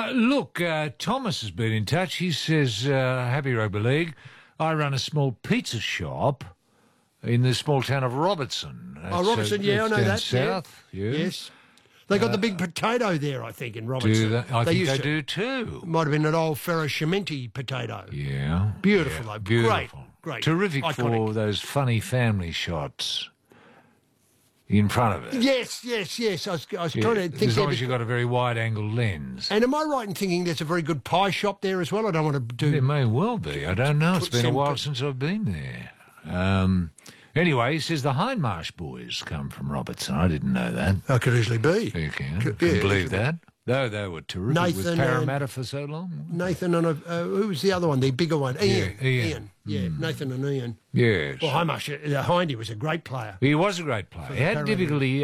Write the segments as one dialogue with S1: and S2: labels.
S1: Look, Thomas has been in touch. He says, happy rugby league. I run a small pizza shop in the small town of Robertson.
S2: Robertson, yeah, I know
S1: down
S2: that.
S1: south,
S2: yeah. Yes. They got the big potato there, I think, in Robertson.
S1: I think they do too.
S2: Might have been an old Ferro-Cementi potato.
S1: Yeah.
S2: Beautiful,
S1: yeah,
S2: though.
S1: beautiful.
S2: Great.
S1: Terrific
S2: Iconic.
S1: for those funny family shots in front of it.
S2: Yes. I was trying to think.
S1: As long as you've got a very wide-angle lens.
S2: And am I right in thinking there's a very good pie shop there as well? I don't want to do...
S1: It may well be. I don't know. It's been a while since I've been there. Anyway, he says the Hindmarsh boys come from Robertson. I didn't know that.
S2: That could easily be.
S1: You can believe that. Though they were terrific with Parramatta for so long.
S2: Nathan and who was the other one? The bigger one, Ian.
S1: Ian.
S2: Yeah, Nathan and Ian.
S1: Yes.
S2: Well, Hindy was a great player.
S1: He was a great player. He had difficulty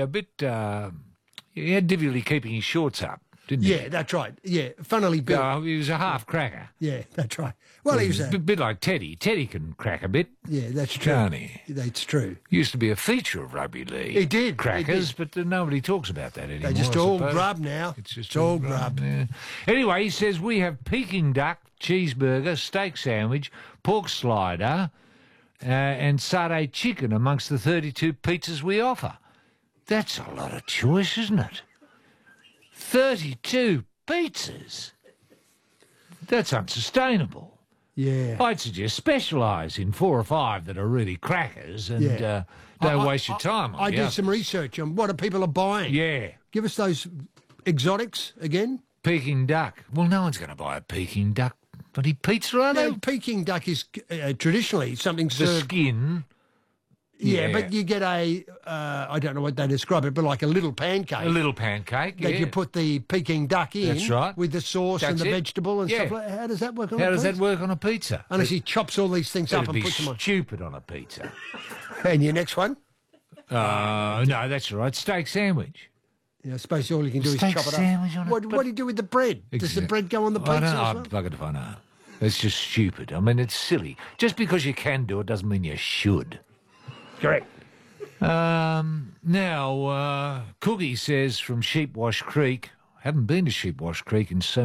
S1: keeping his shorts up, didn't he?
S2: Yeah, that's right. Yeah, funnily built.
S1: He was a half cracker.
S2: Yeah, that's right. Well, he was
S1: a bit like Teddy. Teddy can crack a bit.
S2: Yeah, that's true.
S1: Can't he?
S2: That's true.
S1: Used to be a feature of rugby league.
S2: He did.
S1: Crackers, but nobody talks about that anymore.
S2: They're just all grub now.
S1: It's
S2: all grub.
S1: Yeah. Anyway, he says we have Peking duck, cheeseburger, steak sandwich, pork slider, and satay chicken amongst the 32 pizzas we offer. That's a lot of choice, isn't it? 32 pizzas. That's unsustainable.
S2: Yeah.
S1: I'd suggest specialise in 4 or 5 that are really crackers and don't waste your time on
S2: I did some research on what people are buying.
S1: Yeah.
S2: Give us those exotics again.
S1: Peking duck. Well, no one's going to buy a Peking duck bloody pizza, are they?
S2: No, Peking duck is traditionally something served...
S1: The skin...
S2: Yeah, but you get I don't know what they describe it, but like a little pancake.
S1: A little pancake,
S2: that you put the Peking duck in.
S1: That's right.
S2: With the sauce and the vegetable and stuff like that. How does that work on a pizza?
S1: How does that work on a pizza?
S2: Unless he chops all these things up and puts them on.
S1: Stupid on a pizza.
S2: And your next one?
S1: No, that's all right. Steak sandwich.
S2: Yeah, I suppose all you can do is chop it
S1: up.
S2: What do you do with the bread? Does the bread go on the pizza as well?
S1: Bugger if I know. It's just stupid. I mean, it's silly. Just because you can do it doesn't mean you should.
S2: Correct.
S1: Now, Cookie says from Sheepwash Creek, haven't been to Sheepwash Creek in so